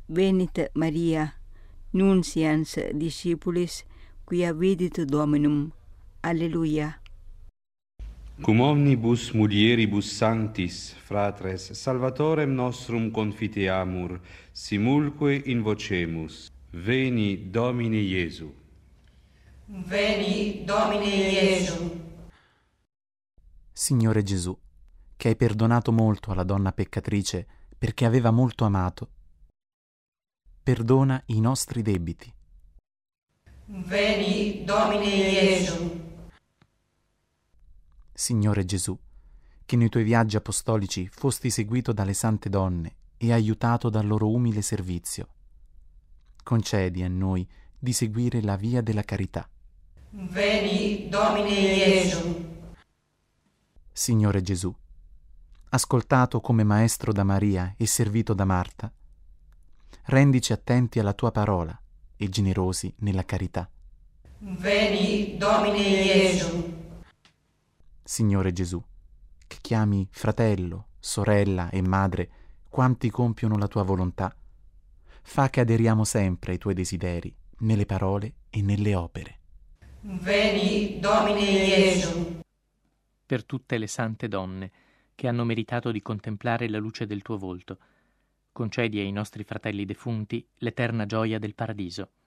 Venit Maria, nuncians discipulis, quia vidit Dominum. Alleluia. Cum omnibus mulieribus sanctis, fratres, Salvatorem nostrum confiteamur, simulque invocemus. Veni, Domine Iesu. Veni, Domine Iesu. Signore Gesù, che hai perdonato molto alla donna peccatrice perché aveva molto amato, perdona i nostri debiti. Veni, Domine Iesu. Signore Gesù, che nei tuoi viaggi apostolici fosti seguito dalle sante donne e aiutato dal loro umile servizio, concedi a noi di seguire la via della carità. Veni, Domine Iesu. Signore Gesù, ascoltato come maestro da Maria e servito da Marta, rendici attenti alla tua parola e generosi nella carità. Veni, Domine Iesu. Signore Gesù, che chiami fratello, sorella e madre quanti compiono la tua volontà, fa che aderiamo sempre ai tuoi desideri, nelle parole e nelle opere. Veni, Domine Iesu. Per tutte le sante donne che hanno meritato di contemplare la luce del tuo volto, concedi ai nostri fratelli defunti l'eterna gioia del paradiso.